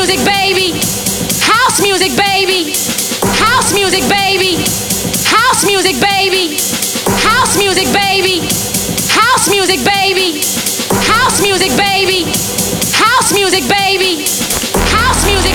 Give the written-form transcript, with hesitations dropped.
music, baby. House music, baby. House music, baby. House music, baby. House music, baby. House music, baby. House music, baby. House music, baby. House music.